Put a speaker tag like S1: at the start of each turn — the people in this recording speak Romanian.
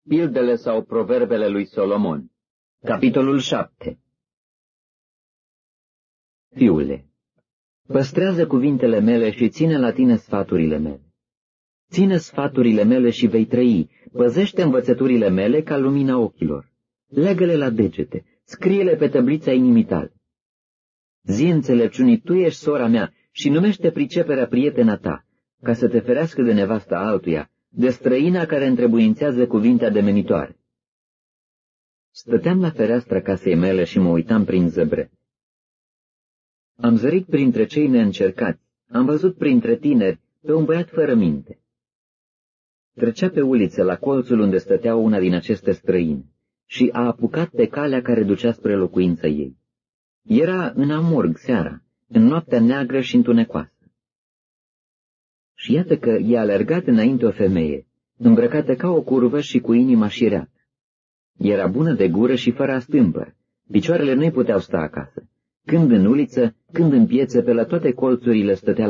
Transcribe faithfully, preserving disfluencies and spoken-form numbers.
S1: Pildele sau proverbele lui Solomon. Capitolul șapte. Fiule, păstrează cuvintele mele și ține la tine sfaturile mele. Ține sfaturile mele și vei trăi, păzește învățăturile mele ca lumina ochilor. Leagă-le la degete, scrie-le pe tăblița inimii tale. Zi înțelepciunii, tu ești sora mea și numește priceperea prietena ta, ca să te ferească de nevasta altuia, de străina care întrebuințează cuvinte ademenitoare. Stăteam la fereastra casei mele și mă uitam prin zăbre. Am zărit printre cei neîncercați, am văzut printre tineri pe un băiat fără minte. Trecea pe uliță la colțul unde stătea una din aceste străine și a apucat pe calea care ducea spre locuința ei. Era în amurg seara, în noaptea neagră și întunecoasă. Și iată că i-a alergat înainte o femeie, îmbrăcată ca o curvă și cu inima șireată. Era bună de gură și fără astâmpăr, picioarele nu-i puteau sta acasă. Când în uliță, când în piețe, pe la toate colțurile stătea